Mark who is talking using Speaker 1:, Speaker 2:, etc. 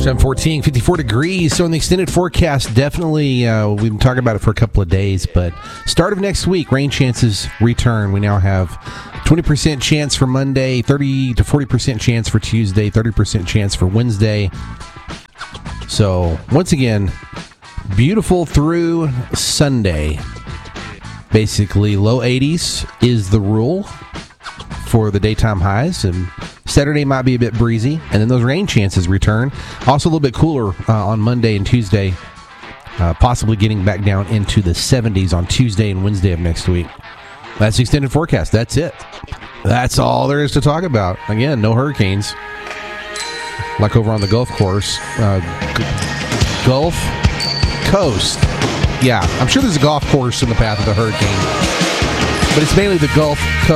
Speaker 1: 7:14, 54 degrees. So in the extended forecast, definitely, we've been talking about it for a couple of days, but start of next week, rain chances return. We now have 20% chance for Monday, 30 to 40% chance for Tuesday, 30% chance for Wednesday. So once again, beautiful through Sunday. Basically, low 80s is the rule for the daytime highs, and Saturday might be a bit breezy, and then those rain chances return. Also a little bit cooler on Monday and Tuesday, possibly getting back down into the 70s on Tuesday and Wednesday of next week. That's the extended forecast. That's it. That's all there is to talk about. Again, no hurricanes, like over on the Gulf course. Gulf Coast. Yeah, I'm sure there's a golf course in the path of the hurricane, but it's mainly the Gulf Coast.